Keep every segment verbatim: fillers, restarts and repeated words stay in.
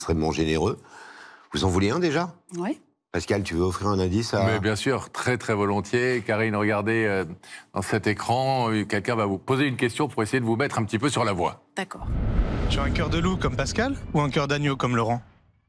extrêmement généreux. Vous en voulez un déjà? Oui. Pascal, tu veux offrir un indice à... Mais bien sûr, très très volontiers. Karine, regardez euh, dans cet écran, euh, quelqu'un va vous poser une question pour essayer de vous mettre un petit peu sur la voie. D'accord. Tu as un cœur de loup comme Pascal ou un cœur d'agneau comme Laurent?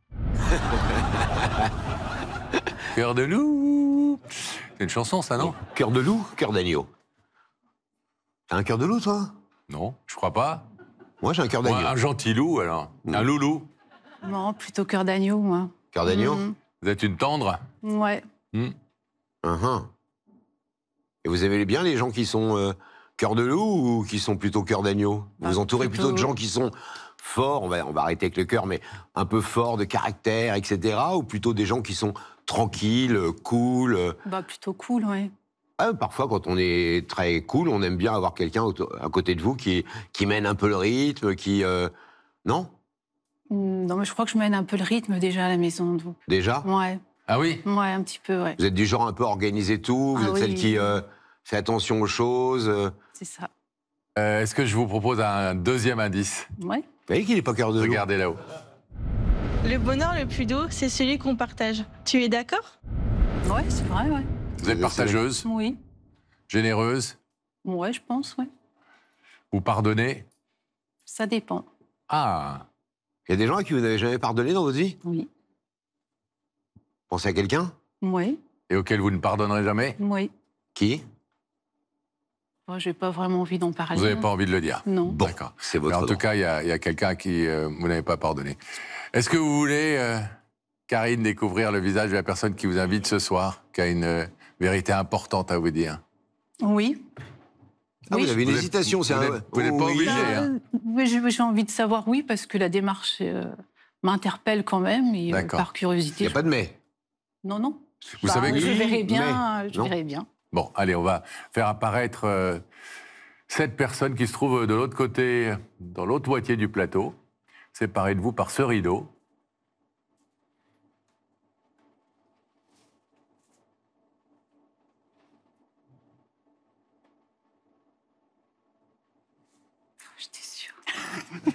Cœur de loup. C'est une chanson, ça, non? Cœur de loup, cœur d'agneau. T'as un cœur de loup, toi? Non, je crois pas. Moi, j'ai un cœur d'agneau. Ouais, un gentil loup, alors. Mmh. Un loulou. Non, plutôt cœur d'agneau, moi. Cœur d'agneau? Mmh. Vous êtes une tendre? Ouais. Mmh. Uh-huh. Et vous aimez bien les gens qui sont euh, cœur de loup ou qui sont plutôt cœur d'agneau? Vous vous Ah, entourez plutôt... plutôt de gens qui sont forts, on va, on va arrêter avec le cœur, mais un peu forts de caractère, et cetera. Ou plutôt des gens qui sont tranquilles, cool euh, Bah, plutôt cool, ouais. ah, parfois, quand on est très cool, on aime bien avoir quelqu'un à côté de vous qui, qui mène un peu le rythme, qui... euh, Non? Mmh, Non, mais je crois que je mène un peu le rythme déjà à la maison, donc. Déjà? Ouais. Ah oui? Ouais, un petit peu, ouais. Vous êtes du genre un peu organisé tout, vous Ah êtes oui. celle qui euh, fait attention aux choses. euh. C'est ça. Euh, Est-ce que je vous propose un deuxième indice? Ouais. Vous voyez qu'il n'est pas cœur de loup? Regardez là-haut. Le bonheur le plus doux, c'est celui qu'on partage. Tu es d'accord? Ouais, c'est vrai, ouais. Vous êtes partageuse, Oui. généreuse, Ouais, je pense, ouais. vous pardonnez? Ça dépend. Ah, Il y a des gens à qui vous n'avez jamais pardonné dans votre vie? Oui. Pensez à quelqu'un? Oui. et auquel vous ne pardonnerez jamais? Oui. Qui? Moi, j'ai pas vraiment envie d'en parler. Vous n'avez pas envie de le dire? Non. Bon, D'accord. c'est Mais votre en tout droit. cas, il y a, il y a quelqu'un à qui euh, vous n'avez pas pardonné. Est-ce que vous voulez, euh, Karine, découvrir le visage de la personne qui vous invite ce soir, qui a une euh, vérité importante à vous dire? Oui. Ah, Oui, vous avez une Vous êtes- hésitation, c'est vous un... n'êtes- vous n'êtes pas Oui. obligé, Euh, hein. oui, j'ai j'ai envie de savoir, oui, parce que la démarche euh, m'interpelle quand même, et euh, D'accord. par Il curiosité. n'y a pas de mais. Non, non. Vous Bah, savez que- je Oui, verrai bien, mais- je non. verrai bien. Bon, allez, on va faire apparaître euh, cette personne qui se trouve de l'autre côté, dans l'autre moitié du plateau, séparée de vous par ce rideau.